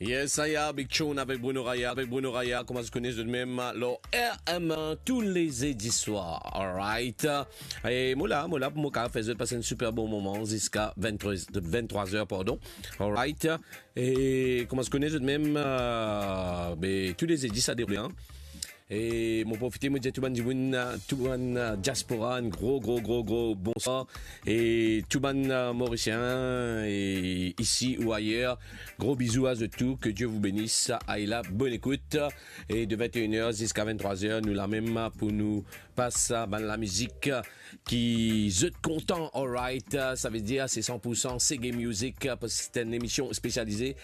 Yes, Aya, Big Tune avec Bruno Raya. Avec Bruno Raya, comment se connaissent de même, le RM1 tous les jeudis soirs. Alright. Et moula, pour moi, faisait passer un super bon moment jusqu'à 23h, pardon. Alright. Et comment se connaissent de même, tous les jeudis, ça déroule, hein. Et mon profité, moi, tout le diaspora, un gros bonsoir. Et tout le monde mauricien, et ici ou ailleurs, gros bisous à tout, que Dieu vous bénisse. Aïla, bonne écoute. Et de 21h jusqu'à 23h, nous la même pour nous passer la musique qui êtes content, alright. Ça veut dire, c'est 100% c'est game music, parce que c'est une émission spécialisée